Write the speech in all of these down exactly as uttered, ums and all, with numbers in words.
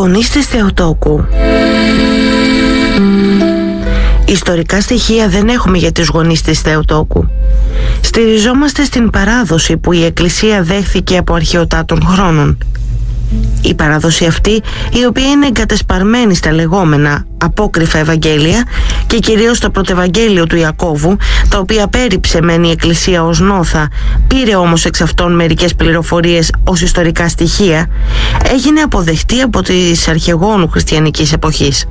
Γονείς της Θεοτόκου. Ιστορικά στοιχεία δεν έχουμε για τις γονείς της Θεοτόκου. Στηριζόμαστε στην παράδοση που η Εκκλησία δέχθηκε από αρχαιοτά των χρόνων. Η παράδοση αυτή, η οποία είναι εγκατεσπαρμένη στα λεγόμενα απόκριφα Ευαγγέλια και κυρίως στο πρωτευαγγέλιο του Ιακώβου, τα οποία πέριψε μεν η Εκκλησία ως νόθα, πήρε όμως εξ αυτών μερικές πληροφορίες ως ιστορικά στοιχεία, έγινε αποδεκτή από τις αρχαιγόνου χριστιανικής εποχής.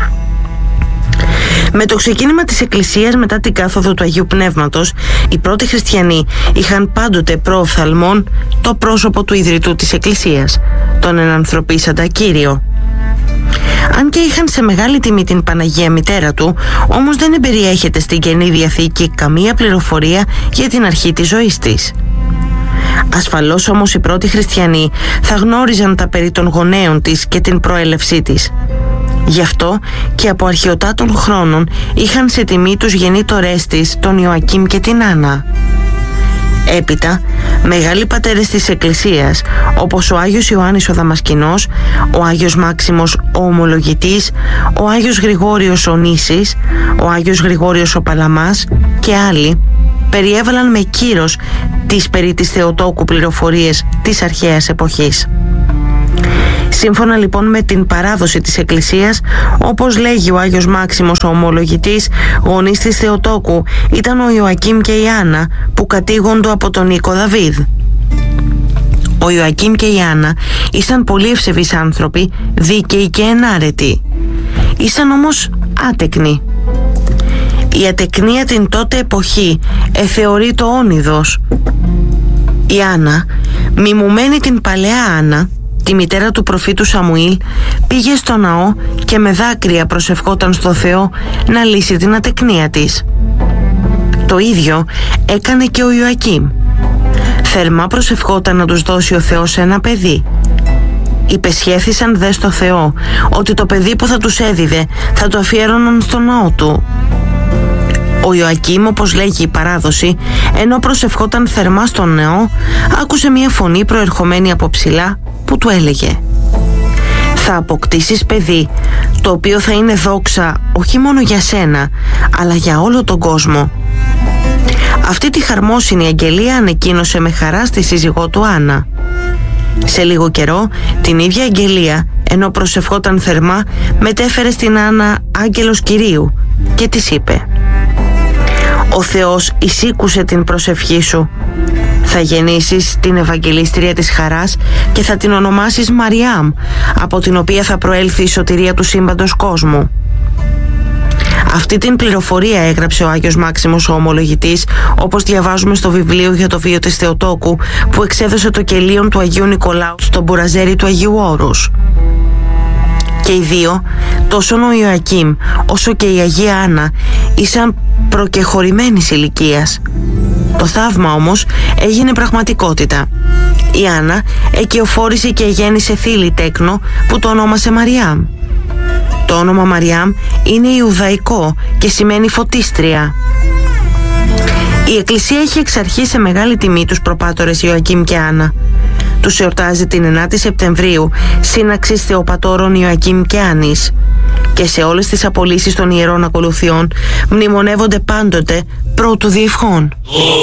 Με το ξεκίνημα της Εκκλησίας μετά την κάθοδο του Αγίου Πνεύματος, οι πρώτοι χριστιανοί είχαν πάντοτε προοφθαλμόν το πρόσωπο του ιδρυτού της Εκκλησίας, τον ενανθρωπίσαντα Κύριο. Αν και είχαν σε μεγάλη τιμή την Παναγία Μητέρα του, όμως δεν εμπεριέχεται στην Καινή Διαθήκη καμία πληροφορία για την αρχή της ζωής της. Ασφαλώς όμως οι πρώτοι χριστιανοί θα γνώριζαν τα περί των γονέων της και την προέλευσή της. Γι' αυτό και από αρχαιοτά των χρόνων είχαν σε τιμή τους γεννήτορές της, τον Ιωακήμ και την Άννα. Έπειτα, μεγάλοι πατέρες της Εκκλησίας, όπως ο Άγιος Ιωάννης ο Δαμασκηνός, ο Άγιος Μάξιμος ο Ομολογητής, ο Άγιος Γρηγόριος ο Νήσης, ο Άγιος Γρηγόριος ο Παλαμάς και άλλοι, περιέβαλαν με κύρος τις περί της Θεοτόκου πληροφορίες της αρχαίας εποχής. Σύμφωνα λοιπόν με την παράδοση της Εκκλησίας, όπως λέγει ο Άγιος Μάξιμος ο Ομολογητής, γονείς της Θεοτόκου ήταν ο Ιωακήμ και η Άννα, που κατήγοντο από τον οίκο Δαβίδ. Ο Ιωακήμ και η Άννα ήσαν πολύ ευσεβείς άνθρωποι, δίκαιοι και ενάρετοι. Ήσαν όμως άτεκνοι. Η ατεκνία την τότε εποχή εθεωρεί το όνειδος. Η Άννα, μιμουμένη την παλαιά Άννα, τη μητέρα του προφήτου Σαμουήλ, πήγε στο ναό και με δάκρυα προσευχόταν στο Θεό να λύσει την ατεκνία της. Το ίδιο έκανε και ο Ιωακήμ. Θερμά προσευχόταν να τους δώσει ο Θεός ένα παιδί. Υπεσχέθησαν δε στο Θεό ότι το παιδί που θα τους έδιδε θα το αφιέρωναν στο ναό του. Ο Ιωακήμ, όπως λέγει η παράδοση, ενώ προσευχόταν θερμά στον ναό, άκουσε μια φωνή προερχομένη από ψηλά που του έλεγε: «Θα αποκτήσεις παιδί, το οποίο θα είναι δόξα όχι μόνο για σένα, αλλά για όλο τον κόσμο». Αυτή τη χαρμόσυνη αγγελία ανεκοίνωσε με χαρά στη σύζυγό του Άννα. Σε λίγο καιρό, την ίδια αγγελία, ενώ προσευχόταν θερμά, μετέφερε στην Άννα άγγελος Κυρίου και της είπε: «Ο Θεός εισήκουσε την προσευχή σου. Θα γεννήσεις την Ευαγγελίστρια της χαράς και θα την ονομάσεις Μαριάμ, από την οποία θα προέλθει η σωτηρία του σύμπαντος κόσμου». Αυτή την πληροφορία έγραψε ο Άγιος Μάξιμος ο Ομολογητής, όπως διαβάζουμε στο βιβλίο για το βίο της Θεοτόκου, που εξέδωσε το κελίον του Αγίου Νικολάου στο μπουραζέρι του Αγίου Όρους. Και οι δύο, τόσο ο Ιωακήμ όσο και η Αγία Άννα, ήσαν προκεχωρημένης ηλικίας. Το θαύμα όμως έγινε πραγματικότητα. Η Άννα εκειοφόρησε και γέννησε θήλη τέκνο που το ονόμασε Μαριάμ. Το όνομα Μαριάμ είναι ιουδαϊκό και σημαίνει φωτίστρια. Η Εκκλησία έχει εξ αρχής σε μεγάλη τιμή τους προπάτορες Ιωακήμ και Άννα. Τους εορτάζει την ενάτη Σεπτεμβρίου, σύναξης Θεοπατώρων Ιωακήμ και Άννης. Και σε όλες τις απολύσεις των ιερών ακολουθιών μνημονεύονται πάντοτε πρώτου διευχών.